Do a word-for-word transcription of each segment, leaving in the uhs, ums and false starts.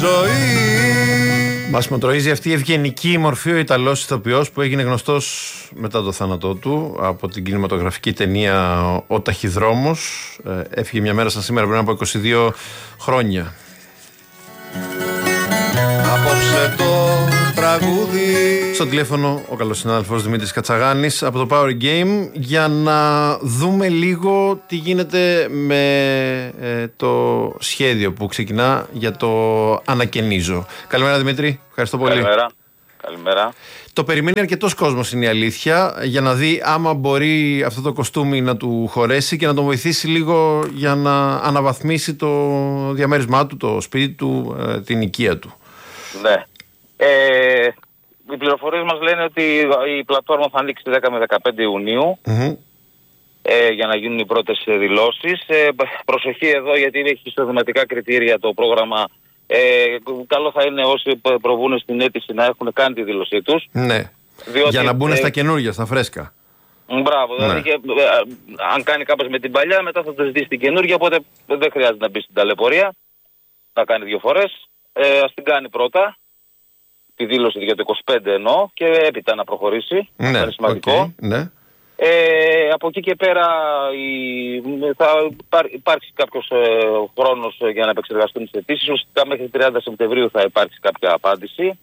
ζωή. Μας μοτροίζει αυτή η ευγενική μορφή ο Ιταλός ηθοποιός που έγινε γνωστός μετά το θάνατό του από την κινηματογραφική ταινία «Ο Ταχυδρόμος». Έφυγε μια μέρα σαν σήμερα πριν από είκοσι δύο χρόνια. Απόψε το τραγούδι. Στο τηλέφωνο ο καλός συνάδελφος Δημήτρης Κατσαγάνης από το Power Game για να δούμε λίγο τι γίνεται με ε, το σχέδιο που ξεκινά για το Ανακαινίζω. Καλημέρα Δημήτρη, ευχαριστώ πολύ. Καλημέρα. Καλημέρα. Το περιμένει αρκετός κόσμος, είναι η αλήθεια, για να δει άμα μπορεί αυτό το κοστούμι να του χωρέσει και να τον βοηθήσει λίγο για να αναβαθμίσει το διαμέρισμά του, το σπίτι του, ε, την οικία του. Ναι. Ε, οι πληροφορίες μας λένε ότι η πλατφόρμα θα ανοίξει δέκα με δεκαπέντε Ιουνίου Mm-hmm. ε, για να γίνουν οι πρώτες δηλώσεις. Ε, προσοχή εδώ, γιατί έχει ισοδηματικά κριτήρια το πρόγραμμα. Ε, καλό θα είναι όσοι προβούν στην αίτηση να έχουν κάνει τη δήλωσή τους. Ναι. Διότι, για να μπουν ε, στα καινούργια, στα φρέσκα. Μπράβο. Ναι. Δηλαδή, και, ε, αν κάνει κάποιος με την παλιά, μετά θα το ζητήσει την καινούργια, οπότε δεν χρειάζεται να μπει στην ταλαιπωρία. Να κάνει δύο φορές. Ε, ας την κάνει πρώτα. Τη δήλωση για το είκοσι πέντε εννοώ και έπειτα να προχωρήσει. Ναι, είναι σημαντικό. okay, ναι. Ε, από εκεί και πέρα η, θα υπάρξει κάποιος ε, χρόνος για να επεξεργαστούν τις αιτήσεις. Ουσιαστικά μέχρι τριάντα Σεπτεμβρίου θα υπάρξει κάποια απάντηση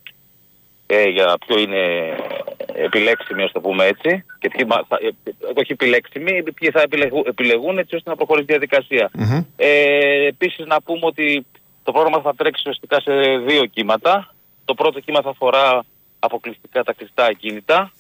ε, για ποιο είναι επιλέξιμη, ας το πούμε έτσι. Και ποιοι, θα, ε, όχι επιλέξιμοι, ποιοι θα επιλεγούν, επιλεγούν έτσι ώστε να προχωρήσει η διαδικασία. Mm-hmm. Ε, επίσης να πούμε ότι το πρόγραμμα θα τρέξει ουσιαστικά σε δύο κύματα. Το πρώτο κύμα θα αφορά αποκλειστικά τα κλειστά ακίνητα.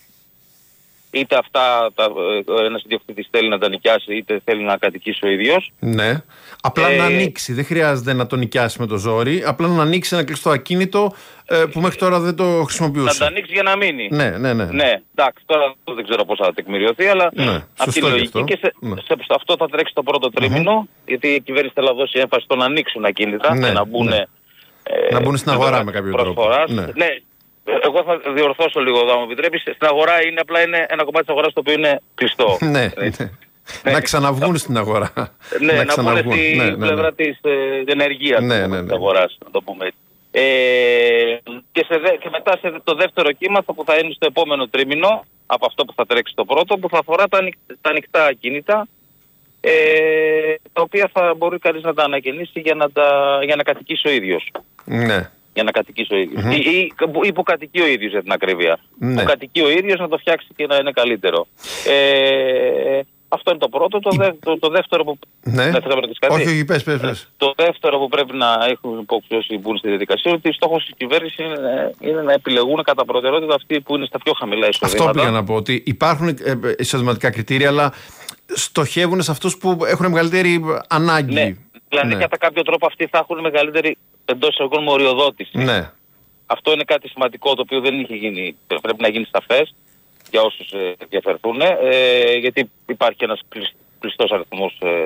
Είτε αυτά τα, ένας ιδιοκτήτης θέλει να τα νοικιάσει, είτε θέλει να κατοικήσει ο ίδιος. Ναι. Απλά Ε, να ανοίξει. Δεν χρειάζεται να το νοικιάσει με το ζόρι. Απλά να ανοίξει ένα κλειστό ακίνητο ε, που μέχρι τώρα δεν το χρησιμοποιούσε. Να το ανοίξει για να μείνει. Ναι, ναι, ναι. Ναι, εντάξει, τώρα δεν ξέρω πώς θα τεκμηριωθεί, αλλά Ναι, αυτή είναι η λογική. Και σε, ναι. σε, σε αυτό θα τρέξει το πρώτο τρίμηνο, mm-hmm. γιατί η κυβέρνηση θέλει να δώσει έμφαση στο να ανοίξουν ακίνητα Ναι, και να μπουν. ναι. Ε, Να μπουν στην αγορά με κάποιο τρόπο. Ναι. ναι. Εγώ θα διορθώσω λίγο εδώ, αν μου επιτρέπεις. Στην αγορά είναι απλά είναι ένα κομμάτι της αγοράς το οποίο είναι κλειστό. ναι, ναι. Να ξαναβγούν στην αγορά. Ναι, να, να μπουν στη ναι, ναι, ναι. πλευρά της ε, ενεργείας ναι, ναι, ναι, ναι. της αγοράς, να το πούμε έτσι. Ε, και, σε δε, και μετά σε το δεύτερο κύμα που θα είναι στο επόμενο τρίμηνο, από αυτό που θα τρέξει το πρώτο, που θα αφορά τα, τα ανοιχτά ακίνητα, ε, τα οποία θα μπορεί κανείς να τα ανακαινήσει για να, τα, για να κατοικήσει ο ίδιος. Ναι. Για να κατοικήσει ο ίδιος. Mm-hmm. Ή, ή, ή που κατοικεί ο ίδιος, για την ακρίβεια. Ναι. Που κατοικεί ο ίδιος να το φτιάξει και να είναι καλύτερο. Ε, αυτό είναι το πρώτο. Το, δε, το, το δεύτερο που... Ναι. Ναι, θα ρωτήσεις κάτι. Όχι, όχι, πες, πες, πες. Το δεύτερο που πρέπει να έχουν υπόψη όσοι μπουν στη διαδικασία, ότι στόχος της κυβέρνησης είναι, είναι να επιλεγούν κατά προτεραιότητα αυτοί που είναι στα πιο χαμηλά εισοδήματα. Αυτό πήγα να πω, ότι υπάρχουν εισοδηματικά κριτήρια, αλλά στοχεύουν σε αυτούς που έχουν μεγαλύτερη ανάγκη. Ναι. Δηλαδή ναι. κατά κάποιο τρόπο αυτοί θα έχουν μεγαλύτερη εντός εισαγωγικών μοριοδότηση. Ναι. Αυτό είναι κάτι σημαντικό το οποίο δεν είχε γίνει, πρέπει να γίνει σαφές για όσους ε, ενδιαφερθούν, ε, γιατί υπάρχει ένας κλειστός αριθμός ε,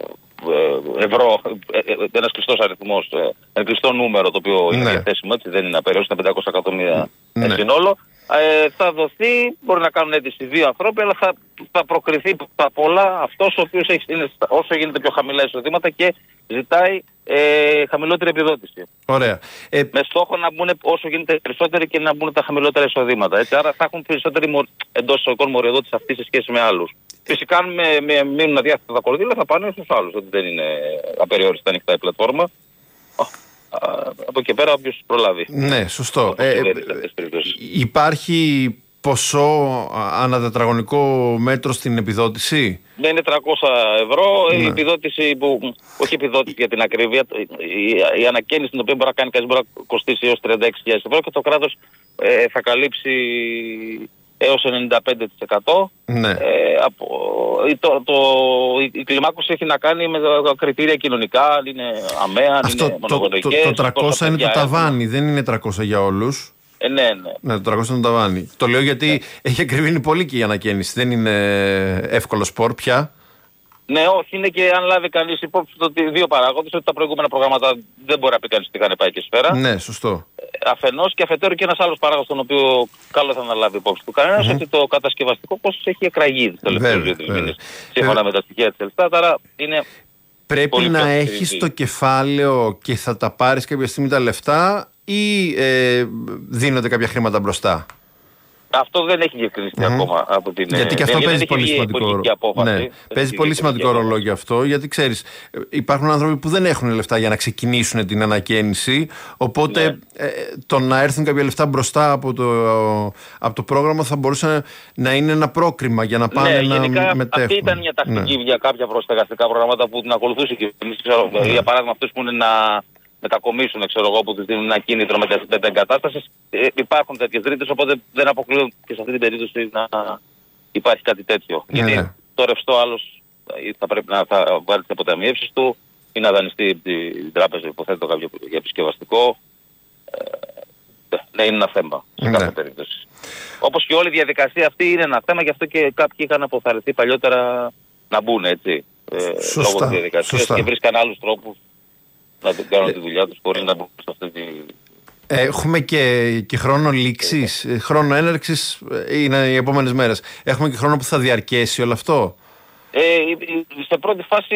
ε, ευρώ, ε, ε, ένας κλειστός αριθμός, ε, ένα κλειστό νούμερο το οποίο είναι ναι. διαθέσιμο, έτσι δεν είναι απεριόριστο, τα πεντακόσια εκατομμύρια ναι. σύνολο. Ε, θα δοθεί, μπορεί να κάνουν αίτηση δύο ανθρώποι, αλλά θα, θα προκριθεί απ' όλα αυτός ο οποίος έχει, είναι, όσο γίνεται πιο χαμηλά εισοδήματα και ζητάει ε, χαμηλότερη επιδότηση. Ωραία. Ε, με στόχο να μπουν όσο γίνεται περισσότεροι και να μπουν τα χαμηλότερα εισοδήματα. Έτσι. Άρα θα έχουν περισσότερη εντός εισαγωγικών μοριοδότηση αυτή σε σχέση με άλλους. Φυσικά, αν με, με, μείνουν αδιάθετα τα κονδύλια, θα πάνε στους άλλους. Ότι δεν είναι απεριόριστα ανοιχτά η πλατφόρμα. Από εκεί πέρα όποιος προλάβει. Ναι, σωστό. Ε, ε, υπάρχει ποσό ανά τετραγωνικό μέτρο στην επιδότηση? Ναι, είναι τριακόσια ευρώ. Ναι. Η επιδότηση που, όχι επιδότηση για την ακρίβεια, η, η ανακαίνιση την οποία μπορεί να κάνει κανείς μπορεί να κοστίσει έως τριάντα έξι χιλιάδες ευρώ και το κράτος ε, θα καλύψει έως ενενήντα πέντε τοις εκατό. Ναι. Ε, από, το, το, η, η κλιμάκωση έχει να κάνει με τα κριτήρια κοινωνικά, αν είναι αμαία, αν είναι μονογονεϊκές. Το, το, το τριακόσια είναι το ταβάνι, δεν είναι τριακόσια για όλους. Ε, ναι, ναι. Ναι, το τριακόσια είναι το ταβάνι. Το λέω γιατί ναι. έχει ακριβήνει πολύ και η ανακαίνιση. Δεν είναι εύκολο σπορ πια. Ναι, όχι, είναι και αν λάβει κανείς υπόψη ότι δύο παράγοντες, ότι τα προηγούμενα προγράμματα δεν μπορεί να πει κανείς τι είχαν πάει και σφαίρα. Ναι, σωστό. Αφενός και αφετέρου και ένας άλλος παράγοντος, τον οποίο καλό θα να λάβει υπόψη του κανένας, mm-hmm. ότι το κατασκευαστικό κόστος έχει εκραγεί τους τελευταίους δύο-τρεις μήνες. Σύμφωνα με τα στοιχεία της Ελστάτ, άρα είναι Πρέπει πολύ να πιο έχεις ακριβή. το κεφάλαιο και θα τα πάρεις κάποια στιγμή τα λεφτά ή ε, δίνονται κάποια χρήματα μπροστά? Αυτό δεν έχει διευκρινιστεί mm-hmm. ακόμα από την. Γιατί και αυτό δεν, παίζει δεν πολύ σημαντικό ρόλο. Ναι, παίζει πολύ σημαντικό ρόλο γι' αυτό, γιατί ξέρεις, υπάρχουν άνθρωποι που δεν έχουν λεφτά για να ξεκινήσουν την ανακαίνιση. Οπότε ναι. ε, το να έρθουν κάποια λεφτά μπροστά από το, από το πρόγραμμα θα μπορούσε να είναι ένα πρόκριμα για να πάνε ναι, να γενικά, μετέχουν. Αυτή ήταν μια τακτική ναι. για κάποια προσταγαστικά προγράμματα που την ακολουθούσε και εμείς. Ναι. Για παράδειγμα, αυτούς που είναι να μετακομίσουν, ξέρω εγώ, που τους δίνουν ένα κίνητρο μετεγκατάστασης. Ε, υπάρχουν τέτοιες ρήτες, οπότε δεν αποκλείουν και σε αυτή την περίπτωση να υπάρχει κάτι τέτοιο. Ναι. Γιατί το ρευστό άλλος θα πρέπει να θα βάλει τις αποταμιεύσεις του ή να δανειστεί την τράπεζα, υποθέτω κάποιο για επισκευαστικό. Ε, ναι, είναι ένα θέμα σε κάθε ναι. περίπτωση. Όπως και όλη η διαδικασία αυτή είναι ένα θέμα, γι' αυτό και κάποιοι είχαν αποθαρρυνθεί παλιότερα να μπουν, έτσι. Ε, σωστά, λόγω της διαδικασίας και βρίσκαν άλλους τρόπους να κάνουν ε, τη δουλειά τους χωρίς να μπουν σε αυτή τη... Έχουμε και, και χρόνο λήξης, ε, χρόνο έναρξης είναι οι επόμενες μέρες. Έχουμε και χρόνο που θα διαρκέσει όλο αυτό. Ε, σε πρώτη φάση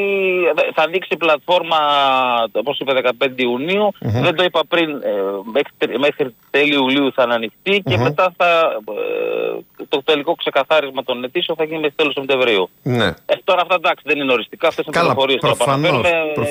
θα ανοίξει η πλατφόρμα, όπως είπε, δεκαπέντε Ιουνίου. Mm-hmm. Δεν το είπα πριν, ε, μέχρι, μέχρι τέλη Ιουλίου θα ανοιχτεί και mm-hmm. μετά θα, ε, το τελικό ξεκαθάρισμα των αιτήσεων θα γίνει μέχρι τέλος Σεπτεμβρίου. Ναι. Ε, τώρα αυτά εντάξει δεν είναι οριστικά, αυτές είναι πληροφορίες που θα παραφέρουμε,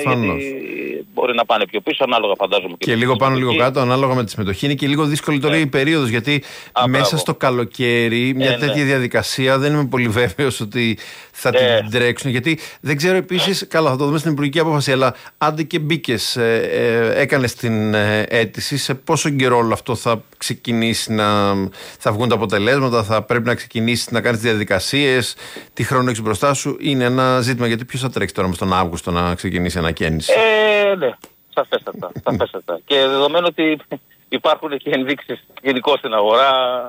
γιατί μπορεί να πάνε πιο πίσω, ανάλογα φαντάζομαι. Και, και λίγο πάνω, λίγο κάτω, ανάλογα με τη συμμετοχή. Είναι και λίγο δύσκολη τώρα η περίοδος, γιατί Α, μέσα μπράβο. στο καλοκαίρι μια ε, τέτοια ναι. διαδικασία δεν είμαι πολύ βέβαιος ότι θα ε. την τρέξουν. Γιατί δεν ξέρω επίσης, καλά θα το δούμε στην υπουργική απόφαση, αλλά άντε και μπήκες, ε, ε, έκανες την ε, αίτηση, σε πόσο καιρό όλο αυτό θα ξεκινήσει να θα βγουν τα αποτελέσματα, θα πρέπει να ξεκινήσεις να κάνεις διαδικασίες, τι χρόνο έχεις μπροστά σου, είναι ένα ζήτημα, γιατί ποιος θα τρέξει τώρα με τον Αύγουστο να ξεκινήσει ανακαίνιση? Ε, ναι, σαφέστατα, σαφέστατα. Και δεδομένου ότι υπάρχουν και ενδείξεις γενικώς στην αγορά,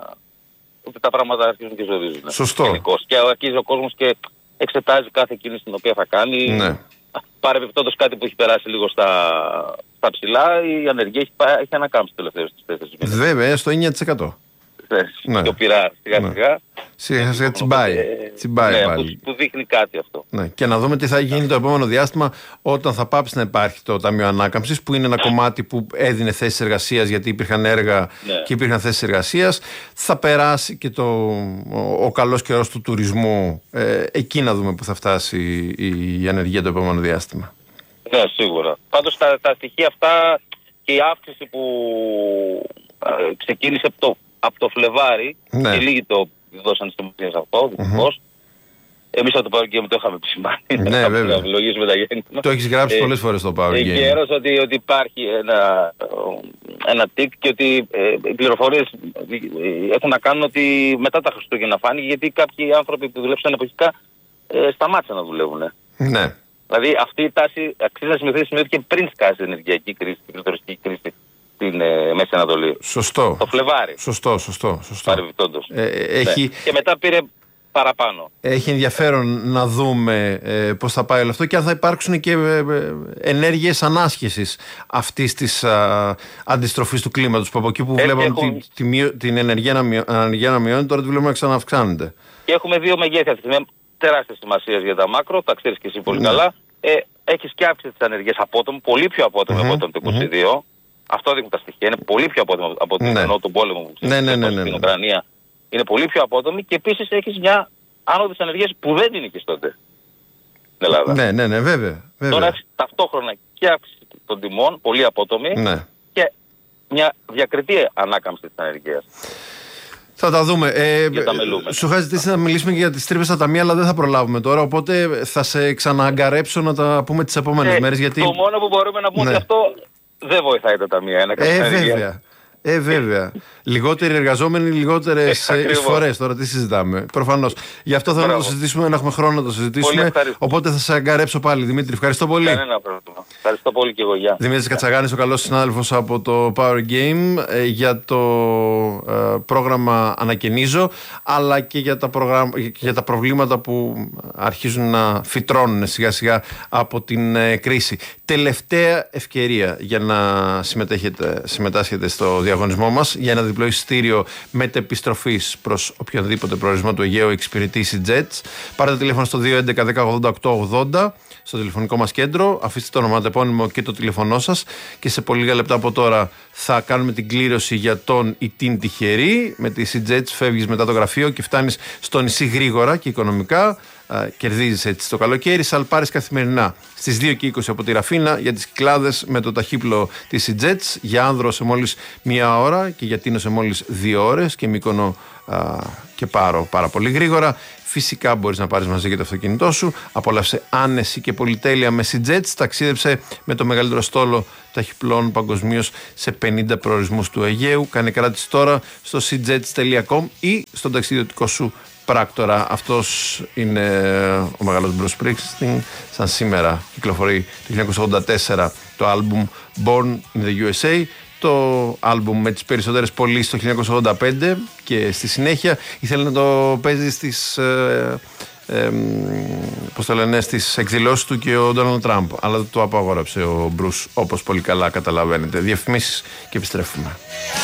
ότι τα πράγματα αρχίζουν και ζορίζουν. Σωστό. Γενικώς. Και αρχίζει ο κόσμος και εξετάζει κάθε κίνηση την οποία θα κάνει. Ναι. Παρεμπιπτόντως κάτι που έχει περάσει λίγο στα, στα ψηλά, η ανεργία έχει, έχει ανακάμψει τελευταίως στις τέσσερις μήνες. Βέβαια, στο εννιά τοις εκατό. Ναι. Και ο πειρά σιγά ναι. σιγά. Σιγά σιγά τσιμπάει. Τσιμπάει ναι, πάλι. Που, που δείχνει κάτι αυτό. Ναι. Και να δούμε τι θα γίνει το επόμενο διάστημα όταν θα πάψει να υπάρχει το Ταμείο Ανάκαμψης, που είναι ένα κομμάτι που έδινε θέσεις εργασίας γιατί υπήρχαν έργα ναι. και υπήρχαν θέσεις εργασίας. Θα περάσει και το, ο, ο καλός καιρός του τουρισμού. Ε, εκεί να δούμε που θα φτάσει η, η ανεργία το επόμενο διάστημα. Ναι, σίγουρα. Πάντως τα, τα στοιχεία αυτά και η αύξηση που ε, ξεκίνησε από το από το Φλεβάρι, ναι. και λίγοι το δώσαν σημασία σε αυτό, δυστυχώς. Mm-hmm. Εμείς από το Power Game το είχαμε επισημάνει. Ναι, βέβαια. Τα γέννημα. Το έχεις γράψει ε, πολλές φορές στο Power Game. Γέρος ότι, ότι υπάρχει ένα, ένα τικ και ότι ε, οι πληροφορίες έχουν να κάνουν ότι μετά τα Χριστούγεννα φάνηκε, γιατί κάποιοι άνθρωποι που δουλέψαν εποχικά ε, σταμάτησαν να δουλεύουν. Ναι. Δηλαδή αυτή η τάση αξίζει να σημειωθεί, σημειώθηκε πριν σκάσει η ενεργειακή κρίση, την κριτοριστική κρίση στην ε, Μέση Ανατολή. Σωστό. Το Φλεβάρι. Σωστό, σωστό. σωστό. Παρεμπιπτόντως. Ε, έχει... ναι. Και μετά πήρε παραπάνω. Έχει ενδιαφέρον να δούμε ε, πώς θα πάει όλο αυτό και αν θα υπάρξουν και ε, ε, ενέργειες ανάσχεσης αυτής της α, αντιστροφής του κλίματος, που από εκεί που βλέπαμε έχουν... τη, τη, την ενεργεία να, μειώ, ενεργεία να μειώνει, τώρα τη βλέπουμε να ξανααυξάνεται. Και έχουμε δύο μεγέθη αυτή τη στιγμή, τεράστια σημασία για τα μάκρο, τα ξέρεις και εσύ πολύ ναι. καλά. Ε, έχεις και αύξηση της ανεργίας απότομη, πολύ πιο απότομη mm-hmm. από το είκοσι δύο. Mm-hmm. Αυτό δείχνουν τα στοιχεία. Είναι πολύ πιο απότομη από την ναι. τον πόλεμο που ναι, ναι, ναι, ναι, στην Ουκρανία. Είναι πολύ πιο απότομη και επίσης έχεις μια άνοδο της ανεργίας που δεν είναι και τότε στην Ελλάδα. Ναι, ναι, ναι, βέβαια. βέβαια. Τώρα έχεις ταυτόχρονα και αύξηση των τιμών, πολύ απότομη, ναι. και μια διακριτή ανάκαμψη της ανεργίας. Θα τα δούμε. Ε, τα σου είχα ζητήσει να μιλήσουμε και για τις τρύπες στα ταμεία, αλλά δεν θα προλάβουμε τώρα. Οπότε θα σε ξανααγκαρέψω να τα πούμε τις επόμενες ε, μέρες. Γιατί... Το μόνο που μπορούμε να πούμε ναι. αυτό δεν βοηθάει τα ταμεία. Είναι ε, βέβαια. Ε, βέβαια. Λιγότεροι εργαζόμενοι, λιγότερες εισφορές. Τώρα τι συζητάμε. Προφανώς. Γι' αυτό θέλω να το συζητήσουμε, να έχουμε χρόνο να το συζητήσουμε. Οπότε θα σε αγκαρέψω πάλι. Δημήτρη, ευχαριστώ πολύ. Κανένα πρόβλημα. Ευχαριστώ πολύ και εγώ. Γεια. Δημήτρης Κατσαγάνης, ο καλός συνάδελφος από το Power Game, για το ε, πρόγραμμα Ανακαινίζω, αλλά και για τα, προγράμμα, για τα προβλήματα που αρχίζουν να φυτρώνουν σιγά σιγά από την ε, κρίση. Τελευταία ευκαιρία για να συμμετέχετε, συμμετάσχετε στο διαγωνισμό μας για ένα διπλό εισιτήριο μετεπιστροφής προς οποιοδήποτε προορισμό του Αιγαίου εξυπηρετήσει Jets. Πάρτε τηλέφωνο στο δύο έντεκα δέκα ογδόντα οκτώ ογδόντα στο τηλεφωνικό μας κέντρο. Αφήστε το ονοματεπώνυμο και το τηλεφωνό σας. Και σε πολύ λίγα λεπτά από τώρα θα κάνουμε την κλήρωση για τον ή την τυχερή. Με τη EasyJet φεύγεις μετά το γραφείο και φτάνεις στο νησί γρήγορα και οικονομικά. Κερδίζεις έτσι το καλοκαίρι. Σαλπάρεις καθημερινά στις δύο και είκοσι από τη Ραφίνα για τις Κυκλάδες με το ταχύπλο της EasyJet. Για Άνδρο σε μόλις μία ώρα και για Τίνο σε μόλις δύο ώρες και Μύκονο α, και Πάρο πάρα πολύ γρήγορα. Φυσικά μπορείς να πάρεις μαζί και το αυτοκίνητό σου. Απόλαυσε άνεση και πολυτέλεια με EasyJet. Ταξίδεψε με το μεγαλύτερο στόλο ταχυπλών παγκοσμίως σε πενήντα προορισμούς του Αιγαίου. Κάνε κράτηση τώρα στο seajets τελεία com ή στον ταξιδιωτικό σου πράκτορα. Αυτός είναι ο μεγάλος Bruce Springsteen. Σαν σήμερα κυκλοφορεί το χίλια εννιακόσια ογδόντα τέσσερα το άλμπουμ Born in the γιου ες έι, το άλμπουμ με τις περισσότερες πωλήσεις το χίλια εννιακόσια ογδόντα πέντε, και στη συνέχεια ήθελε να το παίζει στις ε, ε, πώς το λένε, στις εκδηλώσεις του και ο Donald Trump, αλλά το απαγόρεψε ο Bruce, όπως πολύ καλά καταλαβαίνετε. Διαφημίσεις και επιστρέφουμε.